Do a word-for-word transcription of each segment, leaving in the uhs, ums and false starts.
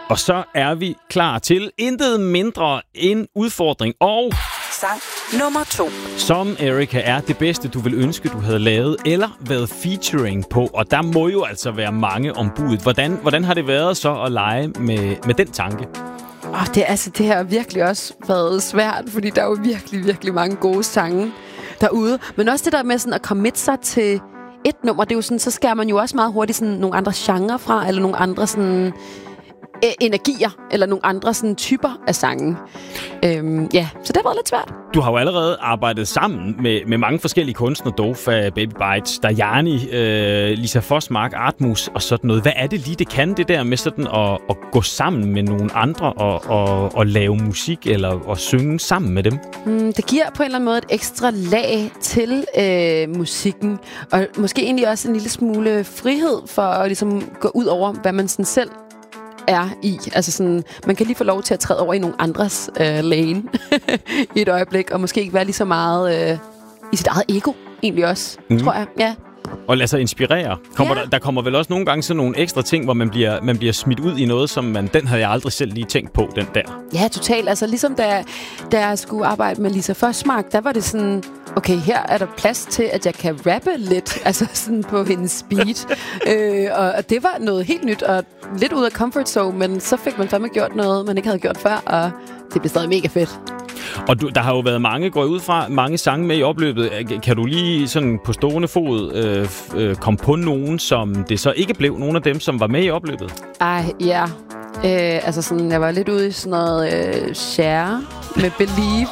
Og så er vi klar til intet mindre end udfordring. Og sang nummer to, som Erika er det bedste, du vil ønske, du havde lavet eller været featuring på. Og der må jo altså være mange om budet. Hvordan, hvordan har det været så at lege med, med den tanke? Oh, det, altså, det har virkelig også været svært, fordi der er jo virkelig, virkelig mange gode sange derude. Men også det der med sådan at committe sig til et nummer, det er jo sådan, så skærer man jo også meget hurtigt sådan nogle andre genrer fra, eller nogle andre sådan øh, energier, eller nogle andre sådan typer af sange. Øhm, ja, så det har været lidt svært. Du har jo allerede arbejdet sammen med, med mange forskellige kunstnere, Dofa, Baby Bites, Dajani, øh, Lisa Forsmark, Artmus og sådan noget. Hvad er det lige, det kan, det der med sådan at, at gå sammen med nogle andre og, og, og lave musik eller og synge sammen med dem? Mm, det giver på en eller anden måde et ekstra lag til øh, musikken, og måske egentlig også en lille smule frihed for at ligesom gå ud over, hvad man sådan selv er i. Altså sådan, man kan lige få lov til at træde over i nogle andres øh, lane i et øjeblik, og måske ikke være lige så meget øh, i sit eget ego, egentlig også, mm. tror jeg. Ja. Og lade sig inspirere. Kommer Ja. der, der kommer vel også nogle gange sådan nogle ekstra ting, hvor man bliver, man bliver smidt ud i noget, som man, den havde jeg aldrig selv lige tænkt på, den der. Ja, totalt. Altså ligesom da, da jeg skulle arbejde med Lisa Forsmark, der var det sådan, okay, her er der plads til, at jeg kan rappe lidt, altså sådan på hendes speed. øh, og, og det var noget helt nyt, og lidt ud af comfort zone, men så fik man fandme gjort noget, man ikke havde gjort før, og det blev stadig mega fedt. Og du, der har jo været mange, går jeg ud fra, mange sange med i opløbet. Kan du lige sådan på stående fod øh, øh, komme på nogen, som det så ikke blev, nogen af dem, som var med i opløbet? Ej, ja. Øh, altså sådan, jeg var lidt ude i sådan noget øh, share med Believe.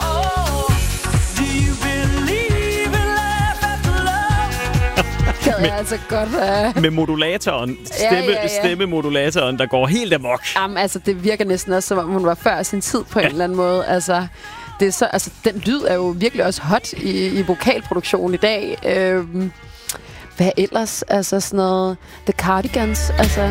Kan jeg altså godt have. Med modulatoren, stemme, Ja, ja, ja. stemmemodulatoren, der går helt amok. Jamen, altså, det virker næsten også, som om hun var før sin tid på en Ja. eller anden måde. Altså, det er så, altså, den lyd er jo virkelig også hot i, i vokalproduktion i dag. Øhm, hvad ellers? Altså sådan noget The Cardigans, altså.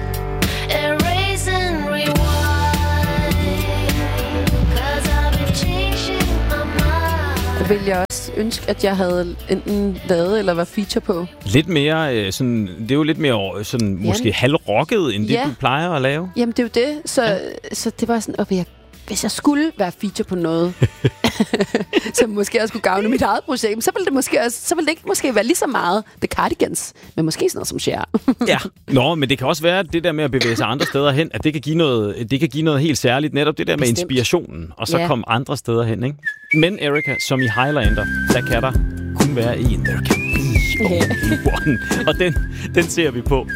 Det ville jeg også ønske, at jeg havde enten lavet eller var feature på. Lidt mere, øh, sådan, det er jo lidt mere sådan, måske Jamen. halvrocket, end det, Ja. du plejer at lave. Jamen, det er jo det. Så, ja. så det var sådan, okay, jeg, hvis jeg skulle være feature på noget, som måske også skulle gavne mit eget projekt, så ville det måske også, så ville det ikke måske være lige så meget The Cardigans, men måske sådan noget som Cher. Ja. Nå, men det kan også være, at det der med at bevæge sig andre steder hen, at det kan give noget, det kan give noget helt særligt. Netop det der med Bestemt. inspirationen, og så Ja. komme andre steder hen, ikke? Men Erika, som i Highlander, der kan der kun være en. There can be only one. Og den, den ser vi på